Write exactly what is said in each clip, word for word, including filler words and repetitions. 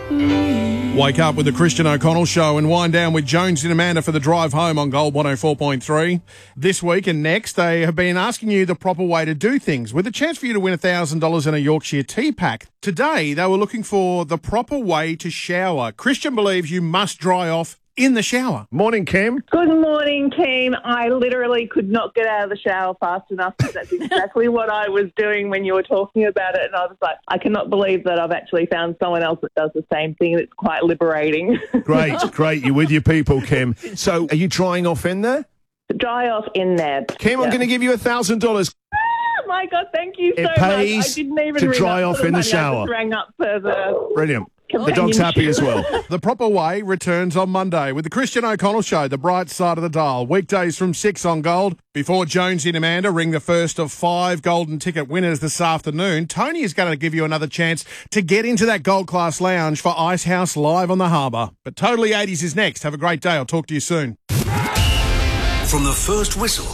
Wake up with the Christian O'Connell Show and wind down with Jones and Amanda for the drive home on Gold one oh four point three. This week and next, they have been asking you the proper way to do things with a chance for you to win one thousand dollars in a Yorkshire tea pack. Today, they were looking for the proper way to shower. Christian believes you must dry off in the shower. Morning, Kim. Good morning, team. I literally could not get out of the shower fast enough because that's exactly what I was doing when you were talking about it. And I was like, I cannot believe that I've actually found someone else that does the same thing. It's quite liberating. Great, great. You're with your people, Kim. So are you drying off in there? Dry off in there. Kim, yeah. I'm going to give you one thousand dollars. Oh, my God, thank you so it much. pays I didn't even to ring dry up off in the money. shower. I just rang up for the... Brilliant. The dog's happy as well. The Proper Way returns on Monday with the Christian O'Connell Show, the bright side of the dial. Weekdays from six on Gold. Before Jonesy and Amanda ring the first of five golden ticket winners this afternoon, Tony is going to give you another chance to get into that Gold Class Lounge for Ice House Live on the Harbour. But Totally eighties is next. Have a great day. I'll talk to you soon. From the first whistle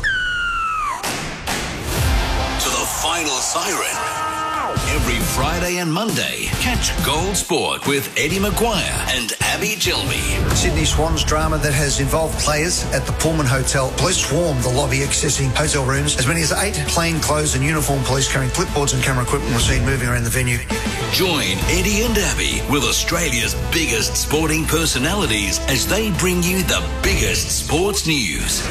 to the final siren. Every Friday and Monday, catch Gold Sport with Eddie Maguire and Abby Gilby. Sydney Swans drama that has involved players at the Pullman Hotel. Police swarmed the lobby accessing hotel rooms. As many as eight plainclothes and uniformed police carrying clipboards and camera equipment were seen moving around the venue. Join Eddie and Abby with Australia's biggest sporting personalities as they bring you the biggest sports news.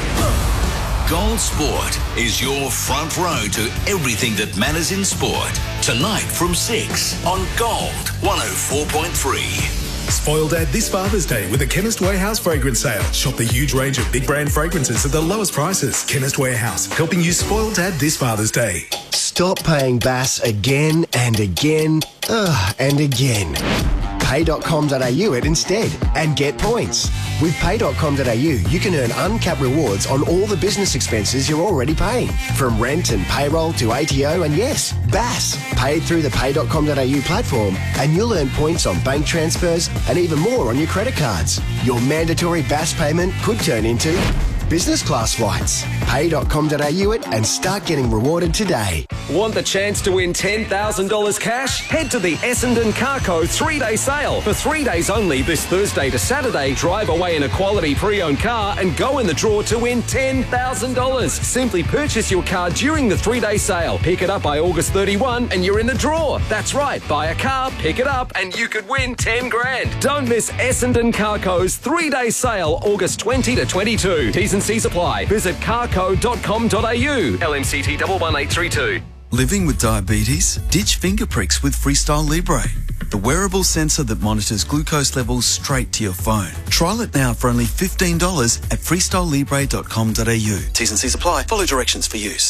Gold Sport is your front row to everything that matters in sport. Tonight from six on Gold one oh four point three. Spoil Dad this Father's Day with a Chemist Warehouse fragrance sale. Shop the huge range of big brand fragrances at the lowest prices. Chemist Warehouse, helping you spoil Dad this Father's Day. Stop paying B A S again and again, ugh, and again. pay dot com dot a u it instead and get points. With pay dot com dot a u, you can earn uncapped rewards on all the business expenses you're already paying. From rent and payroll to A T O and yes, B A S. Paid through the pay dot com dot a u platform and you'll earn points on bank transfers and even more on your credit cards. Your mandatory B A S payment could turn into business class flights. pay dot com dot a u it and start getting rewarded today. Want the chance to win ten thousand dollars cash? Head to the Essendon Carco three-day sale. For three days only, this Thursday to Saturday, drive away in a quality pre-owned car and go in the draw to win ten thousand dollars. Simply purchase your car during the three-day sale. Pick it up by August thirty-first and you're in the draw. That's right, buy a car, pick it up and you could win ten grand. Don't miss Essendon Carco's three-day sale, August twentieth to twenty-second. T's and C's apply. Visit carco dot com dot a u. L M C T one one eight three two. Living with diabetes? Ditch finger pricks with Freestyle Libre, the wearable sensor that monitors glucose levels straight to your phone. Trial it now for only fifteen dollars at freestyle libre dot com dot a u. T's and C's apply. Follow directions for use.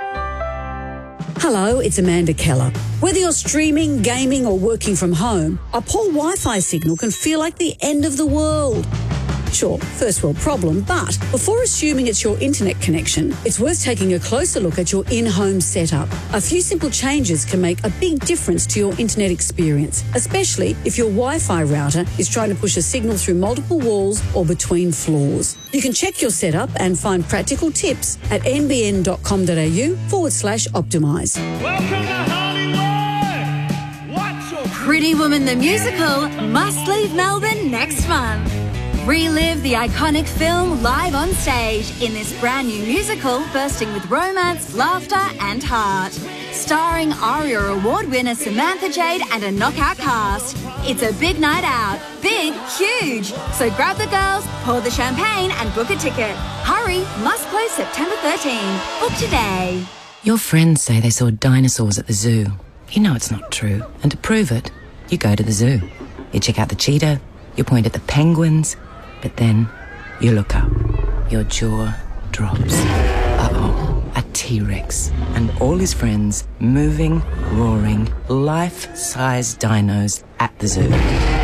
Hello, it's Amanda Keller. Whether you're streaming, gaming or working from home, a poor Wi-Fi signal can feel like the end of the world. Sure, first world problem, but before assuming it's your internet connection, it's worth taking a closer look at your in-home setup. A few simple changes can make a big difference to your internet experience, especially if your Wi-Fi router is trying to push a signal through multiple walls or between floors. You can check your setup and find practical tips at nbn dot com dot a u forward slash optimise. Welcome to Hollywood! What's your Pretty Woman the Musical must leave Melbourne next month. Relive the iconic film live on stage in this brand new musical bursting with romance, laughter and heart. Starring ARIA Award winner Samantha Jade and a knockout cast. It's a big night out. Big, huge. So grab the girls, pour the champagne and book a ticket. Hurry, must close September thirteenth. Book today. Your friends say they saw dinosaurs at the zoo. You know it's not true. And to prove it, you go to the zoo. You check out the cheetah, you point at the penguins, but then you look up. Your jaw drops. Uh-oh, a T-Rex and all his friends moving, roaring, life-size dinos at the zoo.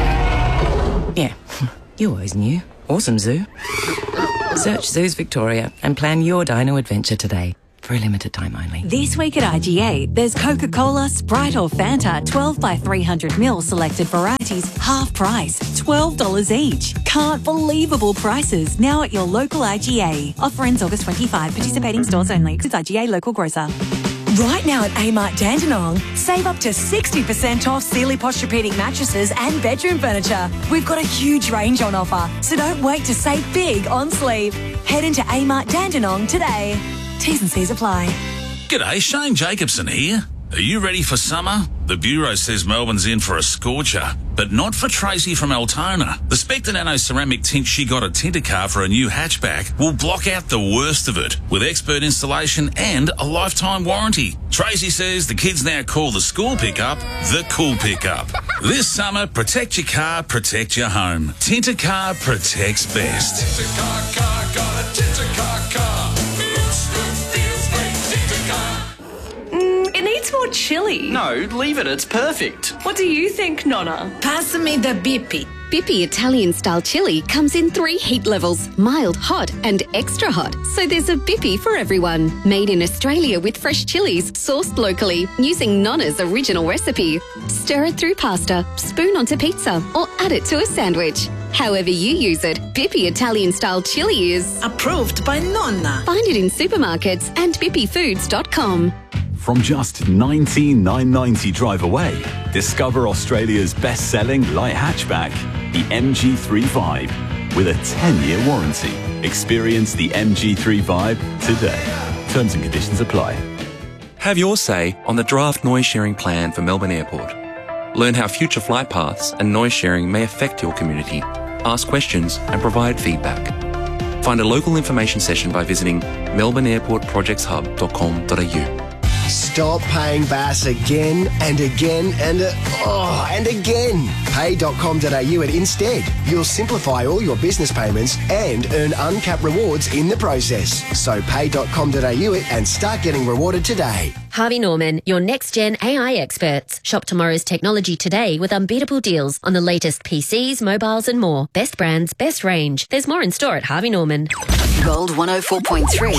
Yeah, you always knew. Awesome zoo. Search Zoos Victoria and plan your dino adventure today. For a limited time only. This week at I G A, there's Coca-Cola, Sprite or Fanta, twelve by three hundred milliliters selected varieties, half price, twelve dollars each. Can't believable prices now at your local I G A. Offer ends August twenty-fifth. Participating stores only. It's I G A local grocer. Right now at Amart Dandenong, save up to sixty percent off Sealy Posturepedic mattresses and bedroom furniture. We've got a huge range on offer, so don't wait to save big on sleep. Head into Amart Dandenong today. T's and C's apply. G'day, Shane Jacobson here. Are you ready for summer? The Bureau says Melbourne's in for a scorcher, but not for Tracy from Altona. The Spectre Nano ceramic tint she got at Tintercar for a new hatchback will block out the worst of it with expert installation and a lifetime warranty. Tracy says the kids now call the school pickup the cool pickup. This summer, protect your car, protect your home. Tintercar protects best. Tintercar car, got a Tintercar car. Looks good, feels great, Tintercar. It needs more chili. No, leave it. It's perfect. What do you think, Nonna? Pass me the Bippy. Bippy Italian-style chili comes in three heat levels, mild, hot and extra hot. So there's a Bippy for everyone. Made in Australia with fresh chilies, sourced locally, using Nonna's original recipe. Stir it through pasta, spoon onto pizza or add it to a sandwich. However you use it, Bippy Italian-style chili is... approved by Nonna. Find it in supermarkets and bippy foods dot com. From just nineteen thousand nine hundred ninety drive away, discover Australia's best-selling light hatchback, the M G three Vibe, with a ten-year warranty. Experience the M G three Vibe today. Terms and conditions apply. Have your say on the draft noise sharing plan for Melbourne Airport. Learn how future flight paths and noise sharing may affect your community. Ask questions and provide feedback. Find a local information session by visiting melbourne airport projects hub dot com dot a u. Stop paying Bass again and again and uh, oh, and again. pay dot com dot a u and instead. You'll simplify all your business payments and earn uncapped rewards in the process. So pay dot com dot a u and start getting rewarded today. Harvey Norman, your next-gen A I experts. Shop tomorrow's technology today with unbeatable deals on the latest P Cs, mobiles and more. Best brands, best range. There's more in store at Harvey Norman. Gold one oh four point three.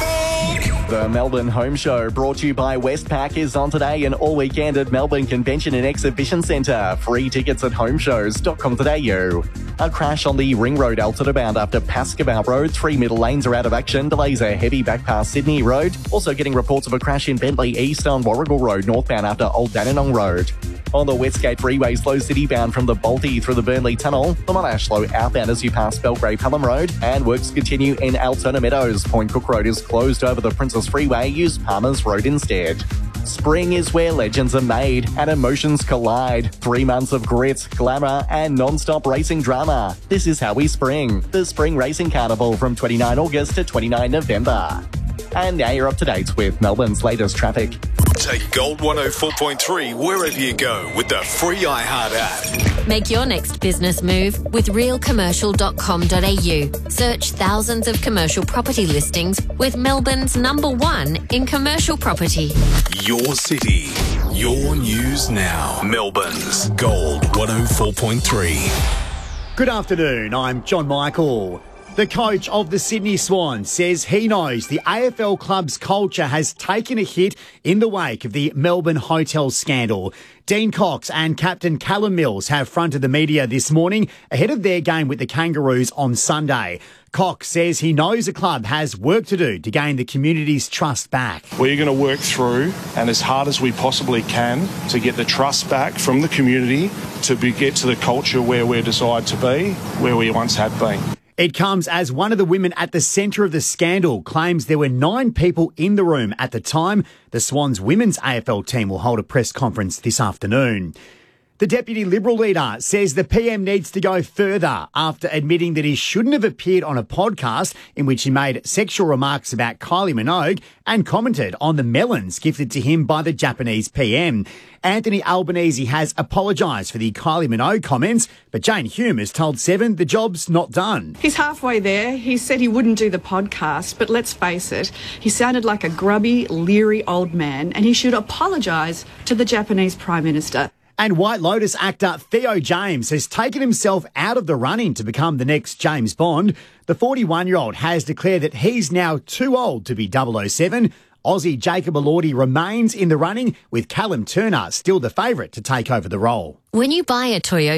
The Melbourne Home Show, brought to you by Westpac, is on today and all weekend at Melbourne Convention and Exhibition Centre. Free tickets at homeshows dot com dot a u. A crash on the Ring Road Altona bound after Pascoe Road. Three middle lanes are out of action. Delays are heavy back past Sydney Road. Also getting reports of a crash in Bentley East on Warrigal Road, northbound after Old Dandenong Road. On the Westgate Freeway, slow city bound from the Balti through the Burnley Tunnel. The Monash slow outbound as you pass Belgrave Pelham Road. And works continue in Altona Meadows. Point Cook Road is closed over the Princess Freeway. Use Palmer's Road instead. Spring is where legends are made and emotions collide. Three months of grit, glamour and non-stop racing drama. This is how we spring. The Spring Racing Carnival from twenty-ninth August to twenty-ninth November. And now you're up to date with Melbourne's latest traffic. Take Gold one oh four point three wherever you go with the free iHeart app. Make your next business move with real commercial dot com dot a u. Search thousands of commercial property listings with Melbourne's number one in commercial property. Your city, your news now. Melbourne's Gold one oh four point three. Good afternoon, I'm John Michael. The coach of the Sydney Swans says he knows the A F L club's culture has taken a hit in the wake of the Melbourne hotel scandal. Dean Cox and captain Callum Mills have fronted the media this morning ahead of their game with the Kangaroos on Sunday. Cox says he knows the club has work to do to gain the community's trust back. We're going to work through and as hard as we possibly can to get the trust back from the community to be, get to the culture where we're desired to be, where we once had been. It comes as one of the women at the centre of the scandal claims there were nine people in the room at the time. The Swans women's A F L team will hold a press conference this afternoon. The Deputy Liberal leader says the P M needs to go further after admitting that he shouldn't have appeared on a podcast in which he made sexual remarks about Kylie Minogue and commented on the melons gifted to him by the Japanese P M. Anthony Albanese has apologised for the Kylie Minogue comments, but Jane Hume has told Seven the job's not done. He's halfway there. He said he wouldn't do the podcast, but let's face it, he sounded like a grubby, leery old man, and he should apologise to the Japanese Prime Minister. And White Lotus actor Theo James has taken himself out of the running to become the next James Bond. The forty-one-year-old has declared that he's now too old to be double oh seven. Aussie Jacob Elordi remains in the running, with Callum Turner still the favourite to take over the role. When you buy a Toyota